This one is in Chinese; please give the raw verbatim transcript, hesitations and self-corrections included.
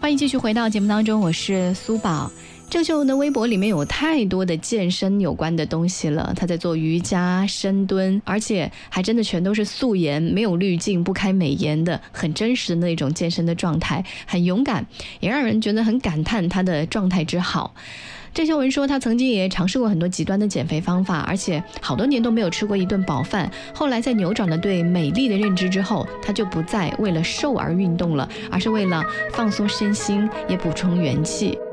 欢迎继续回到节目当中，我是苏宝。郑秀文的微博里面有太多的健身有关的东西了，她在做瑜伽、深蹲，而且还真的全都是素颜，没有滤镜，不开美颜的，很真实的那种健身的状态，很勇敢，也让人觉得很感叹她的状态之好。郑秀文说，她曾经也尝试过很多极端的减肥方法，而且好多年都没有吃过一顿饱饭。后来在扭转了对美丽的认知之后，她就不再为了瘦而运动了，而是为了放松身心，也补充元气。